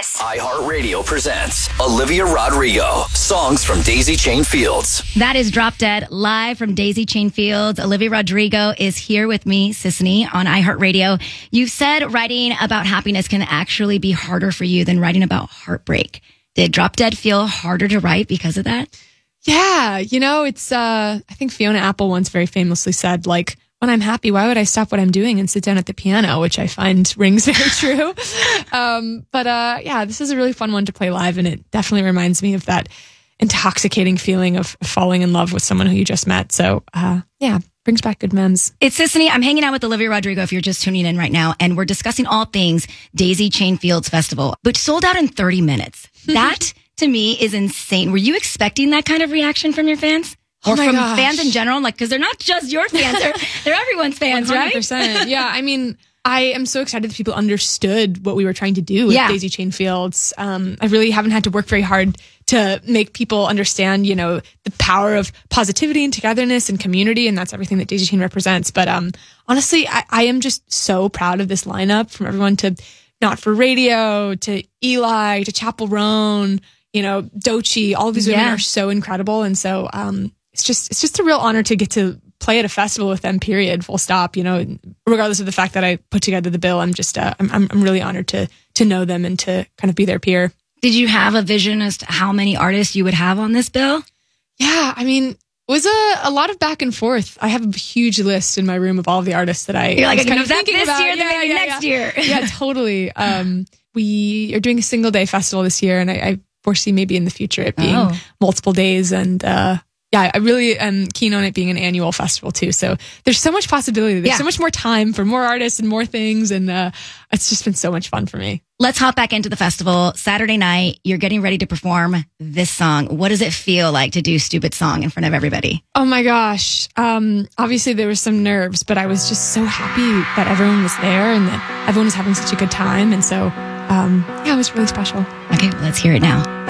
this. iHeartRadio presents Olivia Rodrigo. Songs from Daisy Chain Fields. That is Drop Dead, live from Daisy Chain Fields. Olivia Rodrigo is here with me, Sisney, on iHeartRadio. You've said writing about happiness can actually be harder for you than writing about heartbreak. Did Drop Dead feel harder to write because of that? Yeah, it's, I think Fiona Apple once very famously said, like, when I'm happy, why would I stop what I'm doing and sit down at the piano, which I find rings very true. Yeah, this is a really fun one to play live, and it definitely reminds me of that intoxicating feeling of falling in love with someone who you just met. So, yeah, brings back good memes. It's Sisney. I'm hanging out with Olivia Rodrigo if you're just tuning in right now, and we're discussing all things Daisy Chain Fields Festival, which sold out in 30 minutes. That, to me, is insane. Were you expecting that kind of reaction from your fans? Or from fans in general? Like, because they're not just your fans, they're everyone's fans, 100%. Right? Yeah, I mean, I am so excited that people understood what we were trying to do with Daisy Chain Fields. I really haven't had to work very hard to make people understand, the power of positivity and togetherness and community, and that's everything that Daisy Chain represents. But honestly, I am just so proud of this lineup, from everyone to Not For Radio, to Eli, to Chappell Roan, Doechii. All of these women are so incredible, and so it's just a real honor to get to play at a festival with them, period, full stop, regardless of the fact that I put together the bill. I'm just, I'm really honored to know them and to kind of be their peer. Did you have a vision as to how many artists you would have on this bill? Yeah, I mean, it was a lot of back and forth. I have a huge list in my room of all of the artists that You're like, I can was have thinking this about. year, then maybe next year. Yeah, totally. We are doing a single day festival this year, and I foresee maybe in the future it being multiple days, and yeah, I really am keen on it being an annual festival too. So there's so much possibility. There's so much more time for more artists and more things. And it's just been so much fun for me. Let's hop back into the festival. Saturday night, you're getting ready to perform this song. What does it feel like to do Stupid Song in front of everybody? Oh my gosh. Obviously there was some nerves, but I was just so happy that everyone was there and that everyone was having such a good time. And so, yeah, it was really special. Okay, let's hear it now.